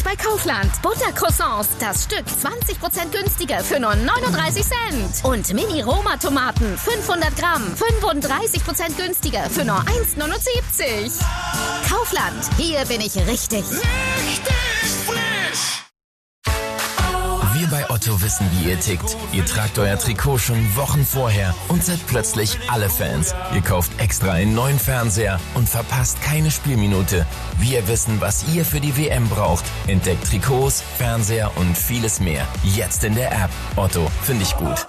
bei Kaufland. Buttercroissants, das Stück 20% günstiger für nur 39 Cent. Und Mini-Roma-Tomaten, 500 Gramm, 35% günstiger für nur 1,79. Kaufland, hier bin ich richtig. Richtig frisch! Wir bei Otto wissen, wie ihr tickt. Ihr tragt euer Trikot schon Wochen vorher und seid plötzlich alle Fans. Ihr kauft extra einen neuen Fernseher und verpasst keine Spielminute. Wir wissen, was ihr für die WM braucht. Entdeckt Trikots, Fernseher und vieles mehr. Jetzt in der App. Otto, finde ich gut.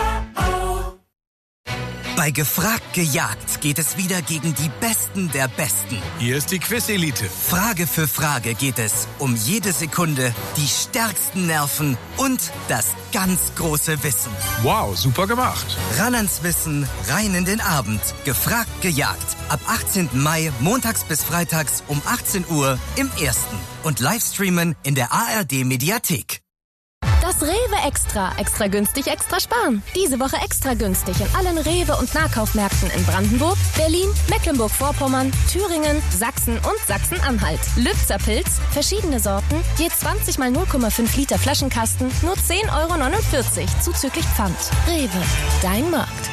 Bei Gefragt gejagt geht es wieder gegen die Besten der Besten. Hier ist die Quiz-Elite. Frage für Frage geht es um jede Sekunde, die stärksten Nerven und das ganz große Wissen. Wow, super gemacht. Ran ans Wissen, rein in den Abend. Gefragt gejagt. Ab 18. Mai, montags bis freitags um 18 Uhr im Ersten. Und Livestreamen in der ARD-Mediathek. Das Rewe Extra. Extra günstig, extra sparen. Diese Woche extra günstig in allen Rewe- und Nahkaufmärkten in Brandenburg, Berlin, Mecklenburg-Vorpommern, Thüringen, Sachsen und Sachsen-Anhalt. Lübzer Pilz, verschiedene Sorten, je 20 mal 0,5 Liter Flaschenkasten, nur 10,49 € zuzüglich Pfand. Rewe, dein Markt.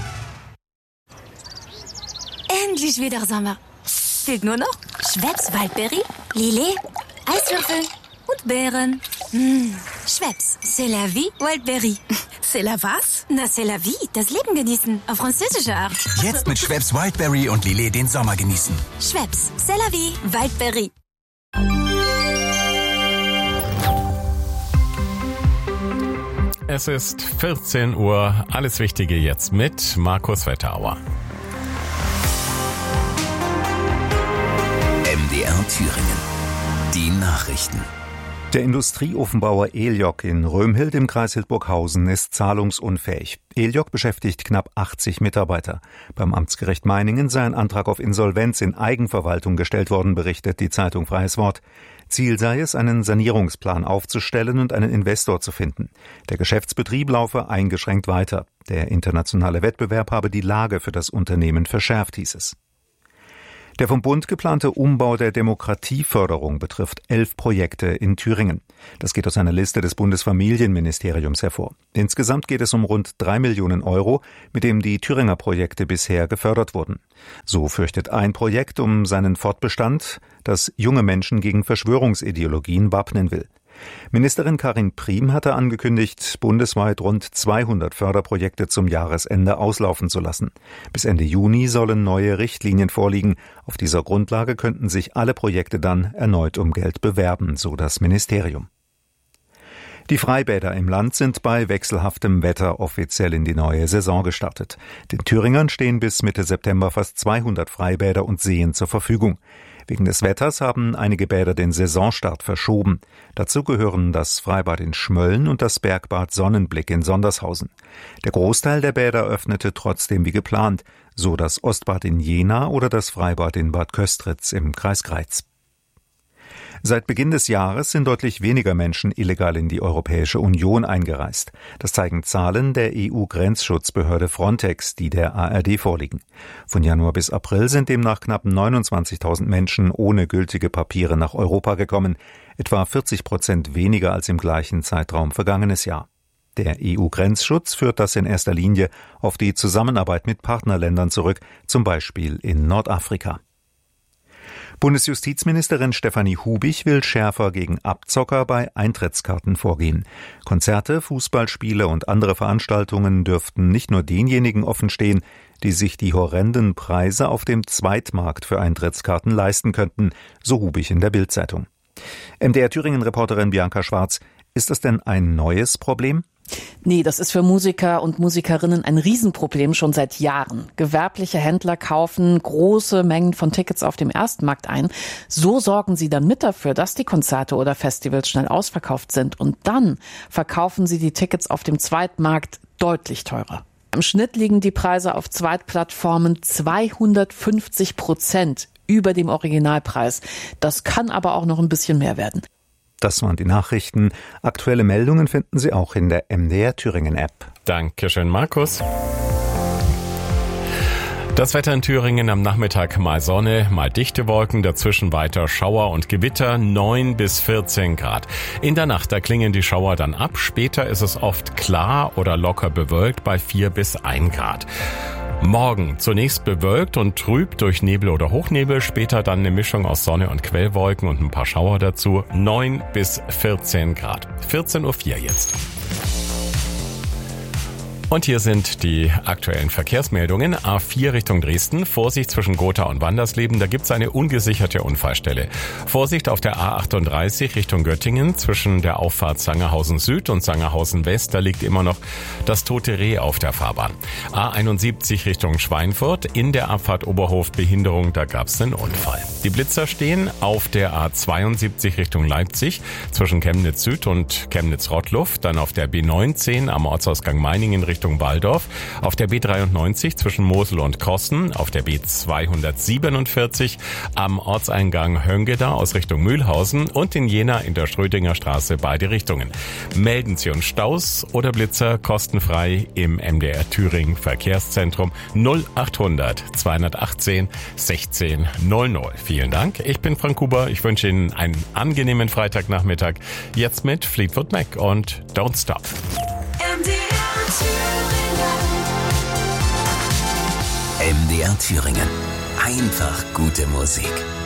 Endlich wieder Sommer. Fehlt nur noch Schweppes Waldbeere, Lillet, Eiswürfel und Beeren. Schweppes, c'est la vie, Wildberry. C'est la was? Na, c'est la vie, das Leben genießen, auf französische Art. Jetzt mit Schweppes Wildberry und Lillet den Sommer genießen. Schweppes, c'est la vie, Wildberry. Es ist 14 Uhr, alles Wichtige jetzt mit Markus Wetterauer. MDR Thüringen. Die Nachrichten. Der Industrieofenbauer Eliok in Römhild im Kreis Hildburghausen ist zahlungsunfähig. Eliok beschäftigt knapp 80 Mitarbeiter. Beim Amtsgericht Meiningen sei ein Antrag auf Insolvenz in Eigenverwaltung gestellt worden, berichtet die Zeitung Freies Wort. Ziel sei es, einen Sanierungsplan aufzustellen und einen Investor zu finden. Der Geschäftsbetrieb laufe eingeschränkt weiter. Der internationale Wettbewerb habe die Lage für das Unternehmen verschärft, hieß es. Der vom Bund geplante Umbau der Demokratieförderung betrifft 11 Projekte in Thüringen. Das geht aus einer Liste des Bundesfamilienministeriums hervor. Insgesamt geht es um rund 3 Millionen €, mit dem die Thüringer Projekte bisher gefördert wurden. So fürchtet ein Projekt um seinen Fortbestand, das junge Menschen gegen Verschwörungsideologien wappnen will. Ministerin Karin Priem hatte angekündigt, bundesweit rund 200 Förderprojekte zum Jahresende auslaufen zu lassen. Bis Ende Juni sollen neue Richtlinien vorliegen. Auf dieser Grundlage könnten sich alle Projekte dann erneut um Geld bewerben, so das Ministerium. Die Freibäder im Land sind bei wechselhaftem Wetter offiziell in die neue Saison gestartet. Den Thüringern stehen bis Mitte September fast 200 Freibäder und Seen zur Verfügung. Wegen des Wetters haben einige Bäder den Saisonstart verschoben. Dazu gehören das Freibad in Schmölln und das Bergbad Sonnenblick in Sondershausen. Der Großteil der Bäder öffnete trotzdem wie geplant, so das Ostbad in Jena oder das Freibad in Bad Köstritz im Kreis Greiz. Seit Beginn des Jahres sind deutlich weniger Menschen illegal in die Europäische Union eingereist. Das zeigen Zahlen der EU-Grenzschutzbehörde Frontex, die der ARD vorliegen. Von Januar bis April sind demnach knapp 29.000 Menschen ohne gültige Papiere nach Europa gekommen, etwa 40% weniger als im gleichen Zeitraum vergangenes Jahr. Der EU-Grenzschutz führt das in erster Linie auf die Zusammenarbeit mit Partnerländern zurück, zum Beispiel in Nordafrika. Bundesjustizministerin Stefanie Hubich will schärfer gegen Abzocker bei Eintrittskarten vorgehen. Konzerte, Fußballspiele und andere Veranstaltungen dürften nicht nur denjenigen offenstehen, die sich die horrenden Preise auf dem Zweitmarkt für Eintrittskarten leisten könnten, so Hubich in der Bild-Zeitung. MDR-Thüringen-Reporterin Bianca Schwarz, ist das denn ein neues Problem? Nee, das ist für Musiker und Musikerinnen ein Riesenproblem schon seit Jahren. Gewerbliche Händler kaufen große Mengen von Tickets auf dem Erstmarkt ein. So sorgen sie dann mit dafür, dass die Konzerte oder Festivals schnell ausverkauft sind. Und dann verkaufen sie die Tickets auf dem Zweitmarkt deutlich teurer. Im Schnitt liegen die Preise auf Zweitplattformen 250% über dem Originalpreis. Das kann aber auch noch ein bisschen mehr werden. Das waren die Nachrichten. Aktuelle Meldungen finden Sie auch in der MDR Thüringen App. Dankeschön, Markus. Das Wetter in Thüringen am Nachmittag mal Sonne, mal dichte Wolken, dazwischen weiter Schauer und Gewitter, 9 bis 14 Grad. In der Nacht, da klingen die Schauer dann ab, später ist es oft klar oder locker bewölkt bei 4 bis 1 Grad. Morgen zunächst bewölkt und trüb durch Nebel oder Hochnebel, später dann eine Mischung aus Sonne und Quellwolken und ein paar Schauer dazu, 9 bis 14 Grad. 14:04 Uhr jetzt. Und hier sind die aktuellen Verkehrsmeldungen. A4 Richtung Dresden. Vorsicht zwischen Gotha und Wandersleben. Da gibt's eine ungesicherte Unfallstelle. Vorsicht auf der A38 Richtung Göttingen. Zwischen der Auffahrt Sangerhausen Süd und Sangerhausen West. Da liegt immer noch das tote Reh auf der Fahrbahn. A71 Richtung Schweinfurt. In der Abfahrt Oberhof Behinderung. Da gab's einen Unfall. Die Blitzer stehen auf der A72 Richtung Leipzig. Zwischen Chemnitz Süd und Chemnitz Rottluff. Dann auf der B19 am Ortsausgang Meiningen Richtung Waldorf, auf der B93 zwischen Mosel und Kossen, auf der B247 am Ortseingang Höngeda aus Richtung Mühlhausen und in Jena in der Schrödinger Straße beide Richtungen. Melden Sie uns Staus oder Blitzer kostenfrei im MDR Thüringen Verkehrszentrum 0800 218 16 00. Vielen Dank. Ich bin Frank Huber. Ich wünsche Ihnen einen angenehmen Freitagnachmittag. Jetzt mit Fleetwood Mac und Don't Stop. MDR Thüringen. Einfach gute Musik.